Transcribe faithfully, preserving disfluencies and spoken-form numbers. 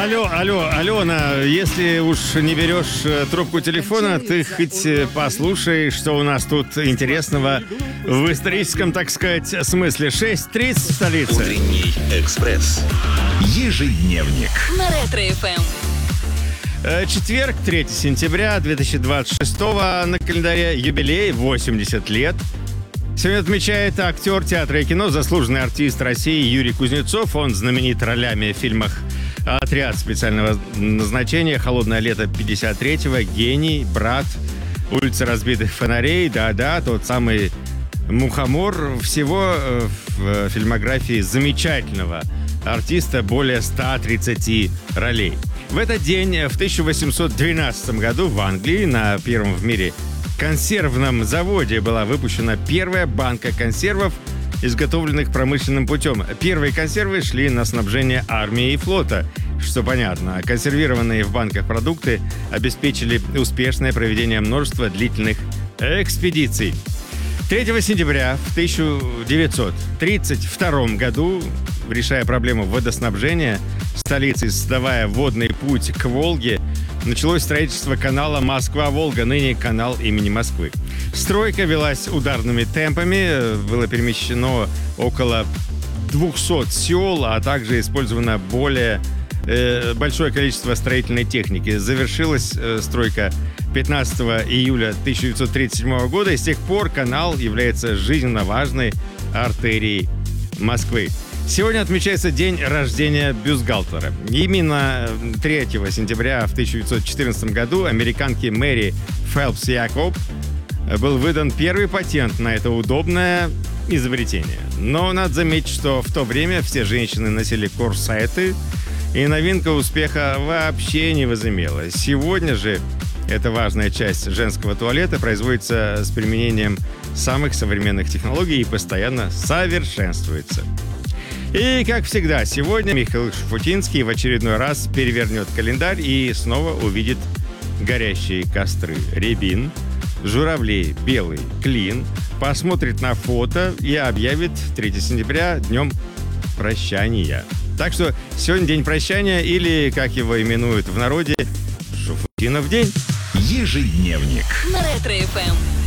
Алло, алло, Алена, если уж не берешь трубку телефона, ты хоть послушай, что у нас тут интересного в историческом, так сказать, смысле. шесть тридцать в столице. Утренний экспресс. Ежедневник. На Ретро-эф эм. Четверг, третьего сентября две тысячи двадцать шестого, на календаре юбилей, восемьдесят лет. Сегодня отмечает актер театра и кино, заслуженный артист России Юрий Кузнецов. Он знаменит ролями в фильмах «Отряд специального назначения», «Холодное лето» пятьдесят третьего, «Гений», «Брат», «Улица разбитых фонарей», да-да, тот самый Мухомор. Всего в фильмографии замечательного артиста более ста тридцати ролей. В этот день, в тысяча восемьсот двенадцатом году, в Англии на первом в мире консервном заводе была выпущена первая банка консервов, изготовленных промышленным путем. Первые консервы шли на снабжение армии и флота, что понятно. Консервированные в банках продукты обеспечили успешное проведение множества длительных экспедиций. третьего сентября в тысяча девятьсот тридцать втором году, решая проблему водоснабжения столицы, создавая водный путь к Волге, началось строительство канала Москва-Волга, ныне канал имени Москвы. Стройка велась ударными темпами, было перемещено около двухсот сел, а также использовано более э, большое количество строительной техники. Завершилась э, стройка пятнадцатого июля тысяча девятьсот тридцать седьмого года, и с тех пор канал является жизненно важной артерией Москвы. Сегодня отмечается день рождения бюстгальтера. Именно третьего сентября в тысяча девятьсот четырнадцатом году американке Мэри Фелпс Якоб был выдан первый патент на это удобное изобретение. Но надо заметить, что в то время все женщины носили корсеты, и новинка успеха вообще не возымела. Сегодня же эта важная часть женского туалета производится с применением самых современных технологий и постоянно совершенствуется. И, как всегда, сегодня Михаил Шуфутинский в очередной раз перевернет календарь и снова увидит горящие костры рябин, журавлей белый клин, посмотрит на фото и объявит третьего сентября днем прощания. Так что сегодня день прощания, или, как его именуют в народе, Шуфутинов день. Ежедневник. На Ретро-эф эм.